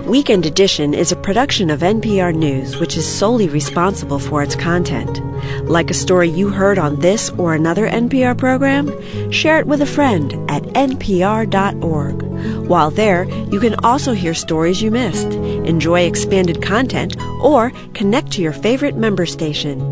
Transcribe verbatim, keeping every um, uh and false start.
Weekend Edition is a production of N P R News, which is solely responsible for its content. Like a story you heard on this or another N P R program? Share it with a friend at N P R dot org. While there, you can also hear stories you missed, enjoy expanded content, or connect to your favorite member station.